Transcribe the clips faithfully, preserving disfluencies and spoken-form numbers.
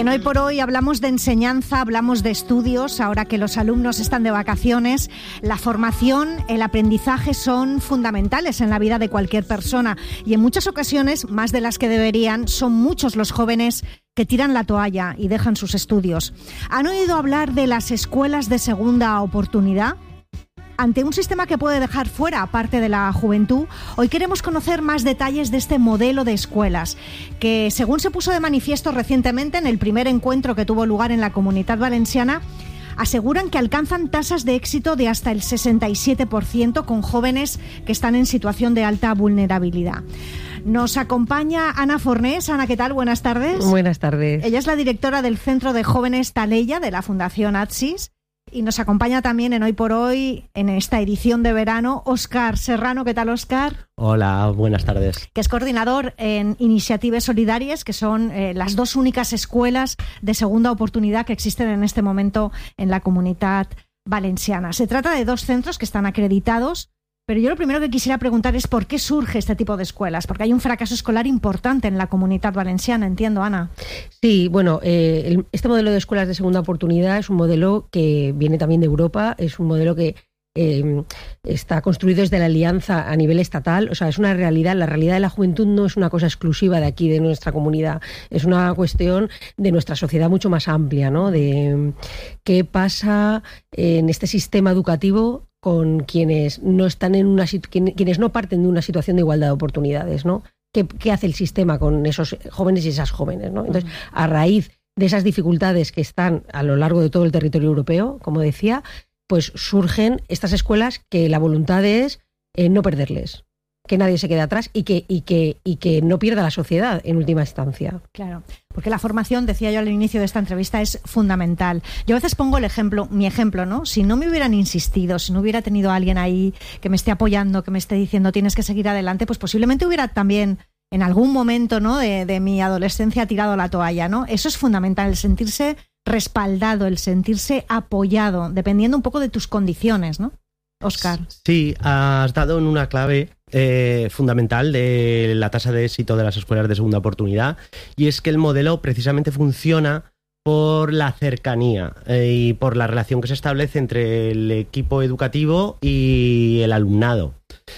En Hoy por Hoy hablamos de enseñanza, hablamos de estudios. Ahora que los alumnos están de vacaciones, la formación, el aprendizaje son fundamentales en la vida de cualquier persona y en muchas ocasiones, más de las que deberían, son muchos los jóvenes que tiran la toalla y dejan sus estudios. ¿Han oído hablar de las escuelas de segunda oportunidad? Ante un sistema que puede dejar fuera parte de la juventud, hoy queremos conocer más detalles de este modelo de escuelas, que según se puso de manifiesto recientemente en el primer encuentro que tuvo lugar en la Comunitat Valenciana, aseguran que alcanzan tasas de éxito de hasta el sesenta y siete por ciento con jóvenes que están en situación de alta vulnerabilidad. Nos acompaña Ana Fornés. Ana, ¿qué tal? Buenas tardes. Buenas tardes. Ella es la directora del Centro de Jóvenes Taleya de la Fundación ATSIS. Y nos acompaña también en Hoy por Hoy, en esta edición de verano, Óscar Serrano. ¿Qué tal, Óscar? Hola, buenas tardes. Que es coordinador en Iniciatives Solidarias, que son eh, las dos únicas escuelas de segunda oportunidad que existen en este momento en la Comunitat Valenciana. Se trata de dos centros que están acreditados, pero yo lo primero que quisiera preguntar es por qué surge este tipo de escuelas, porque hay un fracaso escolar importante en la Comunitat Valenciana, entiendo, Ana. Sí, bueno, eh, el, este modelo de escuelas de segunda oportunidad es un modelo que viene también de Europa, es un modelo que eh, está construido desde la alianza a nivel estatal, o sea, es una realidad, la realidad de la juventud no es una cosa exclusiva de aquí, de nuestra comunidad, es una cuestión de nuestra sociedad mucho más amplia, ¿no? De qué pasa en este sistema educativo con quienes no están en una quienes no parten de una situación de igualdad de oportunidades, ¿no? ¿Qué, qué hace el sistema con esos jóvenes y esas jóvenes, ¿no? Entonces, a raíz de esas dificultades que están a lo largo de todo el territorio europeo, como decía, pues surgen estas escuelas que la voluntad es eh, no perderles, que nadie se quede atrás y que, y, que, y que no pierda la sociedad en última instancia. Claro, porque la formación, decía yo al inicio de esta entrevista, es fundamental. Yo a veces pongo el ejemplo, mi ejemplo, ¿no? Si no me hubieran insistido, si no hubiera tenido a alguien ahí que me esté apoyando, que me esté diciendo tienes que seguir adelante, pues posiblemente hubiera también en algún momento, ¿no?, de, de mi adolescencia tirado la toalla, ¿no? Eso es fundamental, el sentirse respaldado, el sentirse apoyado, dependiendo un poco de tus condiciones, ¿no? Óscar. Sí, has dado en una clave eh, fundamental de la tasa de éxito de las escuelas de segunda oportunidad, y es que el modelo precisamente funciona por la cercanía eh, y por la relación que se establece entre el equipo educativo y el alumnado.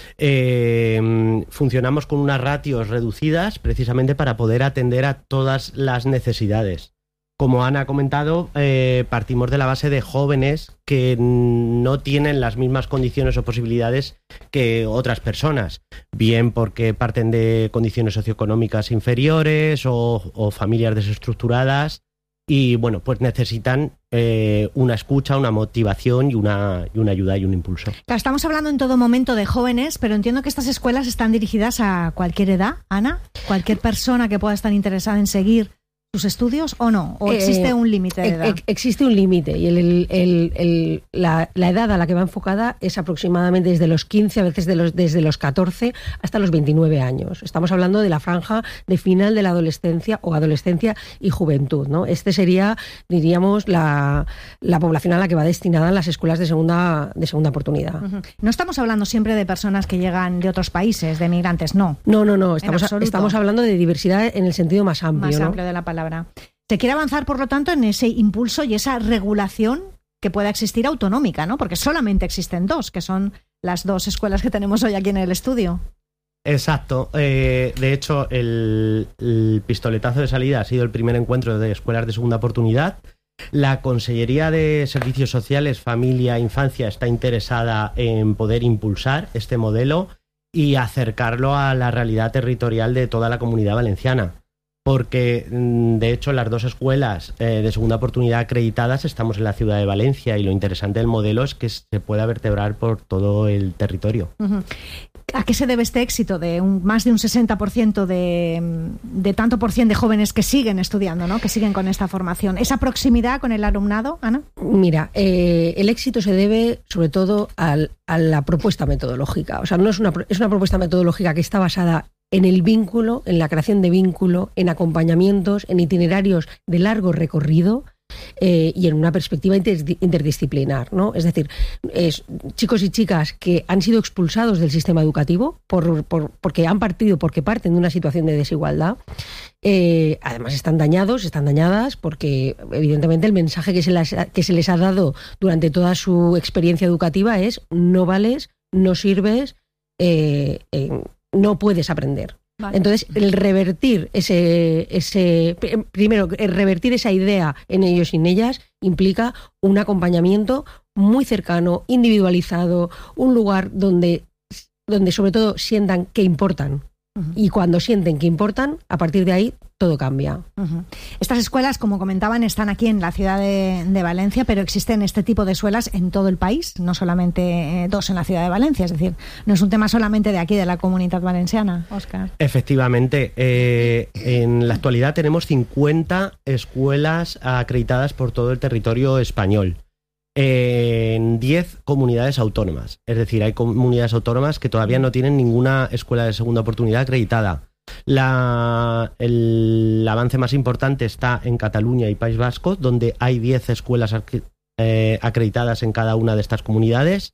Eh, funcionamos con unas ratios reducidas precisamente para poder atender a todas las necesidades. Como Ana ha comentado, eh, partimos de la base de jóvenes que no tienen las mismas condiciones o posibilidades que otras personas, bien porque parten de condiciones socioeconómicas inferiores o, o familias desestructuradas y, bueno, pues necesitan eh, una escucha, una motivación y una, y una ayuda y un impulso. Claro, estamos hablando en todo momento de jóvenes, pero entiendo que estas escuelas están dirigidas a cualquier edad, Ana, cualquier persona que pueda estar interesada en seguir sus estudios o no, o existe eh, un límite de edad. Existe un límite y el, el, el, el, la, la edad a la que va enfocada es aproximadamente desde los quince, a veces de los, desde los catorce hasta los veintinueve años. Estamos hablando de la franja de final de la adolescencia o adolescencia y juventud, ¿no? Este sería, diríamos, la, la población a la que va destinada las escuelas de segunda, de segunda oportunidad. Uh-huh. No estamos hablando siempre de personas que llegan de otros países, de migrantes, no. No, no, no. Estamos, estamos hablando de diversidad en el sentido más amplio, Más ¿no? amplio de la palabra. Se quiere avanzar, por lo tanto, en ese impulso y esa regulación que pueda existir autonómica, ¿no? Porque solamente existen dos, que son las dos escuelas que tenemos hoy aquí en el estudio. Exacto. Eh, de hecho, el, el pistoletazo de salida ha sido el primer encuentro de escuelas de segunda oportunidad. La Consellería de Servicios Sociales, Familia e Infancia está interesada en poder impulsar este modelo y acercarlo a la realidad territorial de toda la Comunidad Valenciana. Porque, de hecho, las dos escuelas eh, de segunda oportunidad acreditadas estamos en la ciudad de Valencia y lo interesante del modelo es que se pueda vertebrar por todo el territorio. Uh-huh. ¿A qué se debe este éxito de un, más de un sesenta por ciento de, de tanto por cien de jóvenes que siguen estudiando, ¿no?, que siguen con esta formación? ¿Esa proximidad con el alumnado, Ana? Mira, eh, el éxito se debe sobre todo al, a la propuesta metodológica. O sea, no es una, es una propuesta metodológica que está basada en el vínculo, en la creación de vínculo, en acompañamientos, en itinerarios de largo recorrido, eh, y en una perspectiva inter- interdisciplinar, ¿no? Es decir, es, chicos y chicas que han sido expulsados del sistema educativo por, por, porque han partido, porque parten de una situación de desigualdad. Eh, además están dañados, están dañadas porque evidentemente el mensaje que se, les, que se les ha dado durante toda su experiencia educativa es no vales, no sirves, eh, eh, no puedes aprender. Vale. Entonces, el revertir ese, ese, primero, el revertir esa idea en ellos y en ellas implica un acompañamiento muy cercano, individualizado, un lugar donde, donde sobre todo sientan que importan. Uh-huh. Y cuando sienten que importan, a partir de ahí todo cambia. Uh-huh. Estas escuelas, como comentaban, están aquí en la ciudad de, de Valencia, pero existen este tipo de escuelas en todo el país, no solamente eh, dos en la ciudad de Valencia. Es decir, no es un tema solamente de aquí, de la Comunitat Valenciana, Óscar. Efectivamente. Eh, en la actualidad tenemos cincuenta escuelas acreditadas por todo el territorio español, en diez comunidades autónomas. Es decir, hay comunidades autónomas que todavía no tienen ninguna escuela de segunda oportunidad acreditada. La, el avance más importante está en Cataluña y País Vasco, donde hay diez escuelas eh, acreditadas en cada una de estas comunidades.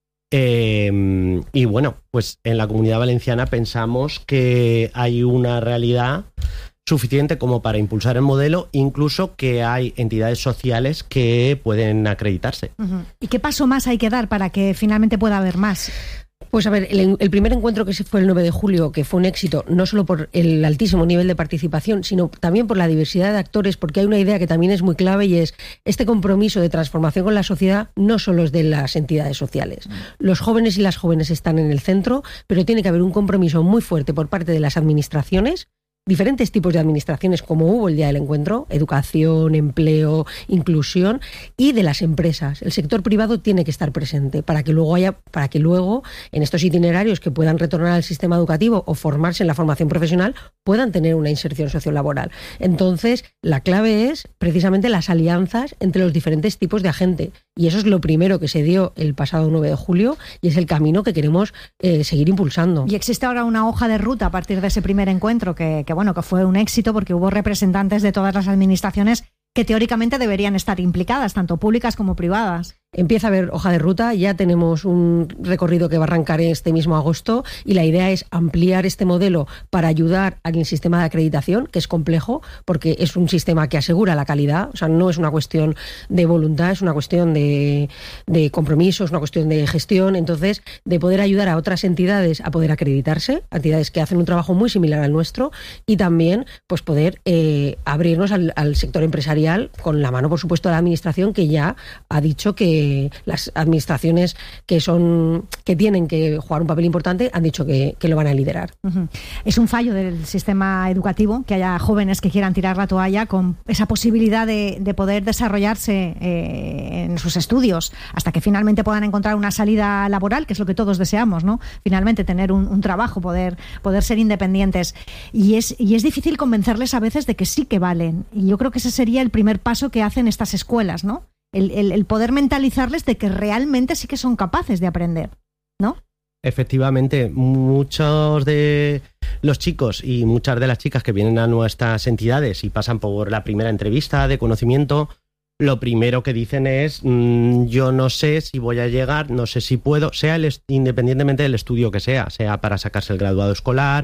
Eh, y bueno, pues en la Comunidad Valenciana pensamos que hay una realidad suficiente como para impulsar el modelo, incluso que hay entidades sociales que pueden acreditarse. Uh-huh. ¿Y qué paso más hay que dar para que finalmente pueda haber más? Pues a ver, el, el primer encuentro que se fue el nueve de julio, que fue un éxito, no solo por el altísimo nivel de participación, sino también por la diversidad de actores, porque hay una idea que también es muy clave y es este compromiso de transformación con la sociedad no solo es de las entidades sociales. Los jóvenes y las jóvenes están en el centro, pero tiene que haber un compromiso muy fuerte por parte de las administraciones, diferentes tipos de administraciones, como hubo el día del encuentro, educación, empleo, inclusión, y de las empresas. El sector privado tiene que estar presente para que luego haya, para que luego en estos itinerarios que puedan retornar al sistema educativo o formarse en la formación profesional puedan tener una inserción sociolaboral. Entonces, la clave es precisamente las alianzas entre los diferentes tipos de agente, y eso es lo primero que se dio el pasado nueve de julio y es el camino que queremos eh, seguir impulsando. Y existe ahora una hoja de ruta a partir de ese primer encuentro que, que bueno, que fue un éxito porque hubo representantes de todas las administraciones que teóricamente deberían estar implicadas, tanto públicas como privadas. Empieza a haber hoja de ruta, ya tenemos un recorrido que va a arrancar este mismo agosto y la idea es ampliar este modelo para ayudar al sistema de acreditación, que es complejo porque es un sistema que asegura la calidad, o sea, no es una cuestión de voluntad, es una cuestión de, de compromiso, es una cuestión de gestión, entonces de poder ayudar a otras entidades a poder acreditarse, entidades que hacen un trabajo muy similar al nuestro, y también pues poder eh, abrirnos al, al sector empresarial con la mano, por supuesto, de la administración, que ya ha dicho que las administraciones que son que tienen que jugar un papel importante han dicho que, que lo van a liderar. Uh-huh. Es un fallo del sistema educativo que haya jóvenes que quieran tirar la toalla con esa posibilidad de, de poder desarrollarse eh, en sus estudios hasta que finalmente puedan encontrar una salida laboral, que es lo que todos deseamos, ¿no? Finalmente tener un, un trabajo, poder, poder ser independientes. Y es, y es difícil convencerles a veces de que sí que valen. Y yo creo que ese sería el primer paso que hacen estas escuelas, ¿no? El, el, el poder mentalizarles de que realmente sí que son capaces de aprender, ¿no? Efectivamente, muchos de los chicos y muchas de las chicas que vienen a nuestras entidades y pasan por la primera entrevista de conocimiento, lo primero que dicen es mmm, yo no sé si voy a llegar, no sé si puedo, sea el, independientemente del estudio que sea, sea para sacarse el graduado escolar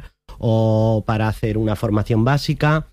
o para hacer una formación básica,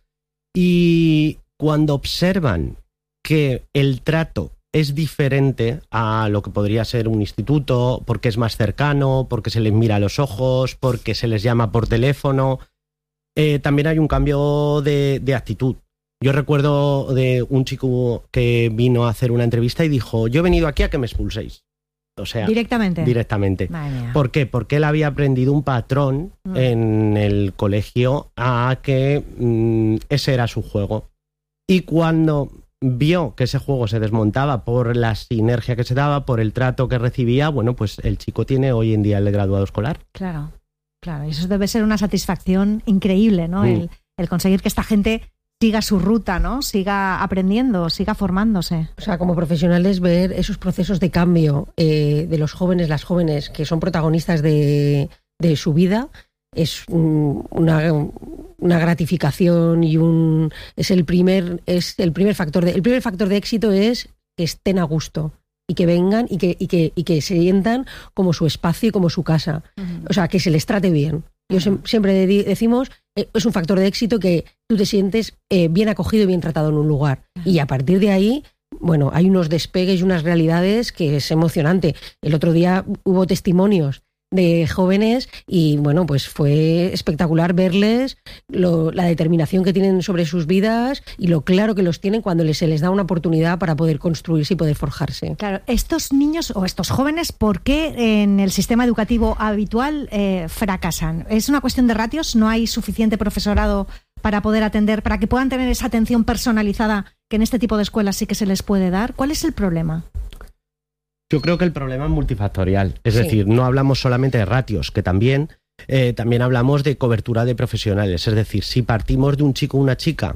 y cuando observan que el trato es diferente a lo que podría ser un instituto, porque es más cercano, porque se les mira a los ojos, porque se les llama por teléfono, eh, también hay un cambio de, de actitud. Yo recuerdo de un chico que vino a hacer una entrevista y dijo, yo he venido aquí a que me expulséis. O sea, directamente. Directamente. ¿Por qué? Porque él había aprendido un patrón mm. en el colegio a que mm, ese era su juego. Y cuando vio que ese juego se desmontaba por la sinergia que se daba, por el trato que recibía, bueno, pues el chico tiene hoy en día el graduado escolar. Claro, claro. Y eso debe ser una satisfacción increíble, ¿no? Mm. El, el conseguir que esta gente siga su ruta, ¿no? Siga aprendiendo, siga formándose. O sea, como profesionales, ver esos procesos de cambio eh, de los jóvenes, las jóvenes que son protagonistas de, de su vida, es un, una, una gratificación y un es el primer es el primer factor de, el primer factor de éxito es que estén a gusto y que vengan y que y que y que se sientan como su espacio y como su casa. Uh-huh. O sea, que se les trate bien. Yo uh-huh. siempre decimos, eh, es un factor de éxito que tú te sientes eh, bien acogido y bien tratado en un lugar. Uh-huh. Y a partir de ahí, bueno, hay unos despegues y unas realidades que es emocionante. El otro día hubo testimonios de jóvenes y bueno, pues fue espectacular verles lo, la determinación que tienen sobre sus vidas y lo claro que los tienen cuando les, se les da una oportunidad para poder construirse y poder forjarse. Claro, estos niños o estos jóvenes, ¿por qué en el sistema educativo habitual eh, fracasan? ¿Es una cuestión de ratios? ¿No hay suficiente profesorado para poder atender, para que puedan tener esa atención personalizada que en este tipo de escuelas sí que se les puede dar? ¿Cuál es el problema? Yo creo que el problema es multifactorial, es sí. decir, no hablamos solamente de ratios, que también, eh, también hablamos de cobertura de profesionales, es decir, si partimos de un chico o una chica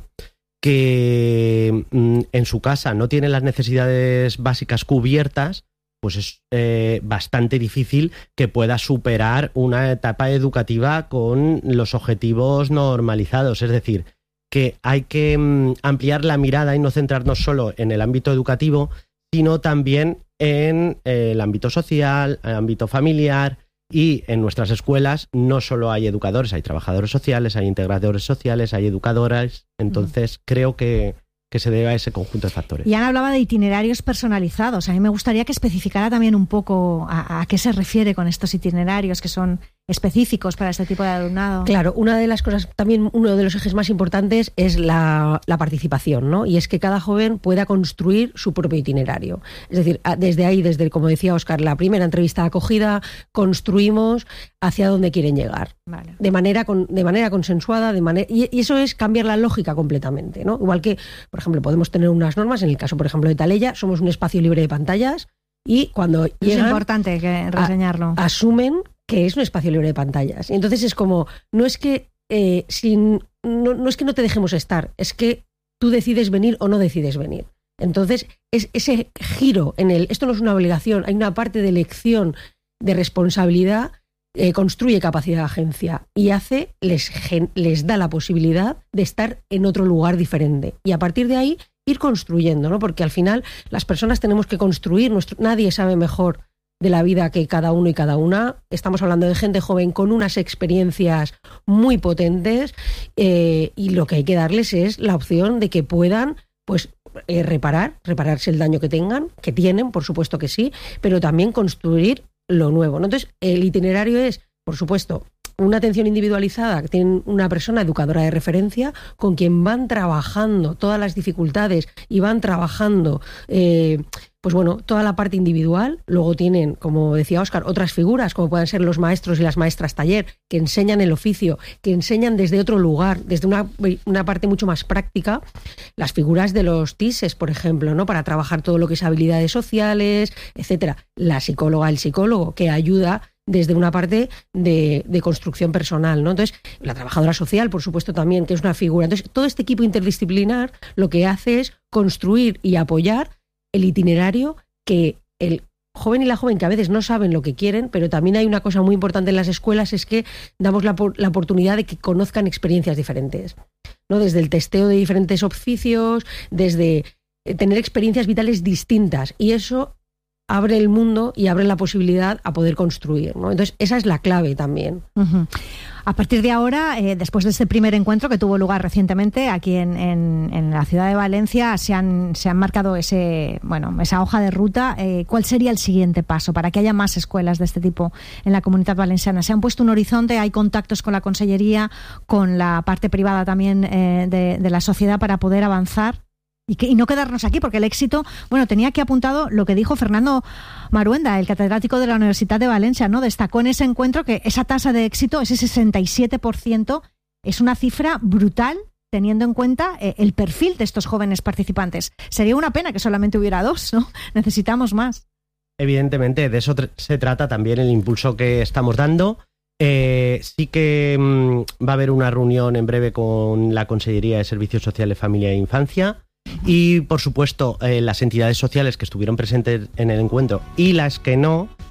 que mm, en su casa no tiene las necesidades básicas cubiertas, pues es eh, bastante difícil que pueda superar una etapa educativa con los objetivos normalizados, es decir, que hay que mm, ampliar la mirada y no centrarnos solo en el ámbito educativo, sino también en eh, el ámbito social, el ámbito familiar, y en nuestras escuelas no solo hay educadores, hay trabajadores sociales, hay integradores sociales, hay educadoras, entonces mm. creo que, que se debe a ese conjunto de factores. Y Ana hablaba de itinerarios personalizados. A mí me gustaría que especificara también un poco a, a qué se refiere con estos itinerarios que son específicos para este tipo de alumnado. Claro, una de las cosas, también uno de los ejes más importantes es la, la participación, ¿no? Y es que cada joven pueda construir su propio itinerario. Es decir, desde ahí, desde, como decía Óscar, la primera entrevista de acogida, construimos hacia dónde quieren llegar. Vale. De manera con, de manera consensuada, de manera, y, y eso es cambiar la lógica completamente, ¿no? Igual que, por ejemplo, podemos tener unas normas, en el caso, por ejemplo, de Taleya, somos un espacio libre de pantallas y cuando es llegan... Es importante que reseñarlo. A, asumen que es un espacio libre de pantallas. Y entonces es como, no es que eh, sin, no, no es que no te dejemos estar, es que tú decides venir o no decides venir. Entonces, es ese giro en el, esto no es una obligación, hay una parte de elección, de responsabilidad, eh, construye capacidad de agencia y hace, les, les da la posibilidad de estar en otro lugar diferente. Y a partir de ahí, ir construyendo, ¿no? Porque al final, las personas tenemos que construir, nuestro, nadie sabe mejor de la vida que cada uno y cada una. Estamos hablando de gente joven con unas experiencias muy potentes eh, y lo que hay que darles es la opción de que puedan pues eh, reparar, repararse el daño que tengan, que tienen, por supuesto que sí, pero también construir lo nuevo, ¿no? Entonces, el itinerario es, por supuesto, una atención individualizada, que tienen una persona educadora de referencia con quien van trabajando todas las dificultades y van trabajando eh, pues bueno, toda la parte individual. Luego tienen, como decía Óscar, otras figuras, como pueden ser los maestros y las maestras taller, que enseñan el oficio, que enseñan desde otro lugar, desde una, una parte mucho más práctica. Las figuras de los T I S E S, por ejemplo, ¿no? Para trabajar todo lo que es habilidades sociales, etcétera. La psicóloga, el psicólogo, que ayuda desde una parte de, de construcción personal, ¿no? Entonces, la trabajadora social, por supuesto, también, que es una figura. Entonces, todo este equipo interdisciplinar lo que hace es construir y apoyar el itinerario que el joven y la joven, que a veces no saben lo que quieren, pero también hay una cosa muy importante en las escuelas, es que damos la, la oportunidad de que conozcan experiencias diferentes, ¿no? Desde el testeo de diferentes oficios, desde tener experiencias vitales distintas, y eso abre el mundo y abre la posibilidad a poder construir, ¿no? Entonces, esa es la clave también. Uh-huh. A partir de ahora, eh, después de este primer encuentro que tuvo lugar recientemente aquí en, en, en la ciudad de Valencia, se han, se han marcado ese, bueno, esa hoja de ruta. Eh, ¿Cuál sería el siguiente paso para que haya más escuelas de este tipo en la Comunitat Valenciana? ¿Se han puesto un horizonte? ¿Hay contactos con la Consellería, con la parte privada también eh, de, de la sociedad para poder avanzar? Y, que, y no quedarnos aquí, porque el éxito, bueno, tenía aquí apuntado lo que dijo Fernando Maruenda, el catedrático de la Universidad de Valencia, ¿no? Destacó en ese encuentro que esa tasa de éxito, ese sesenta y siete por ciento, es una cifra brutal teniendo en cuenta eh, el perfil de estos jóvenes participantes. Sería una pena que solamente hubiera dos, ¿no? Necesitamos más. Evidentemente, de eso tr- se trata también el impulso que estamos dando. Eh, sí que mmm, va a haber una reunión en breve con la Consellería de Servicios Sociales, Familia e Infancia. Y, por supuesto, eh, las entidades sociales que estuvieron presentes en el encuentro y las que no,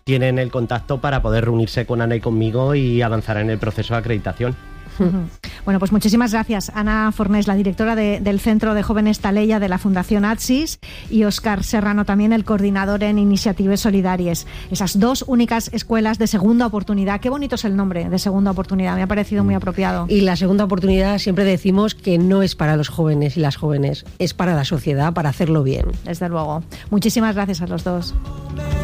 tienen el contacto para poder reunirse con Ana y conmigo y avanzar en el proceso de acreditación. Bueno, pues muchísimas gracias, Ana Fornés, la directora de, del Centro de Jóvenes Taleya de la Fundación ATSIS, y Óscar Serrano, también el coordinador en Iniciatives Solidarias. Esas dos únicas escuelas de segunda oportunidad. Qué bonito es el nombre, de segunda oportunidad, me ha parecido muy apropiado. Y la segunda oportunidad, siempre decimos que no es para los jóvenes y las jóvenes, es para la sociedad, para hacerlo bien. Desde luego. Muchísimas gracias a los dos.